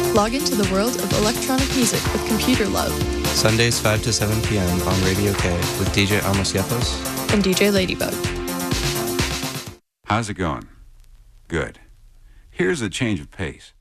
Log into the world of electronic music with Computer Love. Sundays 5 to 7 p.m. on Radio K with DJ Amos Yapos and DJ Ladybug. How's it going? Good. Here's a change of pace.